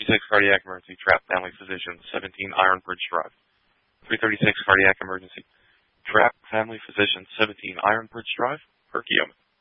cardiac emergency, Trap Family Physicians, 17 Iron Bridge Drive. 336 cardiac emergency, Trap Family Physicians, 17 Iron Bridge Drive, Perkiomen.